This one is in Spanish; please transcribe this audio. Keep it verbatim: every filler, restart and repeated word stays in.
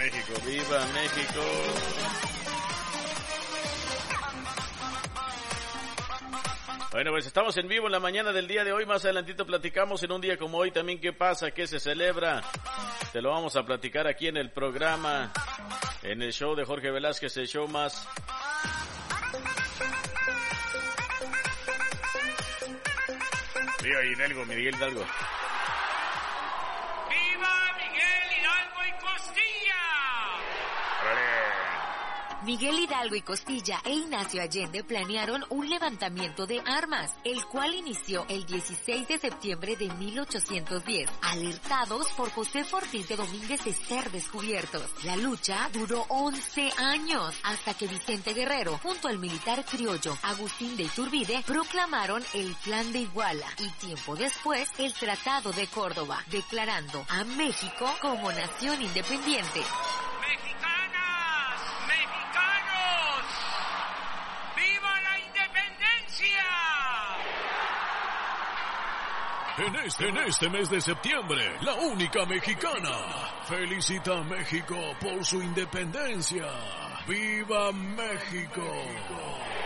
México, viva México. Bueno, pues estamos en vivo en la mañana del día de hoy. Más adelantito platicamos en un día como hoy también qué pasa, qué se celebra. Te lo vamos a platicar aquí en el programa, en el show de Jorge Velázquez, el show más... Viva Hidalgo, Miguel Hidalgo. ¡Viva Miguel Hidalgo y Costilla! ¡Órale! Miguel Hidalgo y Costilla e Ignacio Allende planearon un levantamiento de armas, el cual inició el dieciséis de septiembre de mil ochocientos diez, alertados por José Ortiz de Domínguez de ser descubiertos. La lucha duró once años, hasta que Vicente Guerrero, junto al militar criollo Agustín de Iturbide, proclamaron el Plan de Iguala y tiempo después el Tratado de Córdoba, declarando a México como nación independiente. En este, en este mes de septiembre, la única mexicana felicita a México por su independencia. ¡Viva México!